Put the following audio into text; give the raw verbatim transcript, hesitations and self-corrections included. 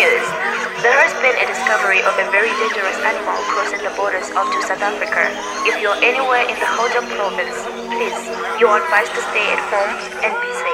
news. There has been a discovery of a very dangerous animal crossing the borders of to South Africa. If you're anywhere in the Gauteng province, please, you are advised to stay at home and be safe.